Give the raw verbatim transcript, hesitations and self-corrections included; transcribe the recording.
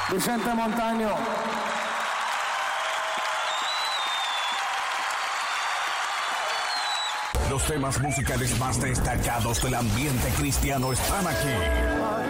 Vicente Montaño. Los temas musicales más destacados del ambiente cristiano están aquí.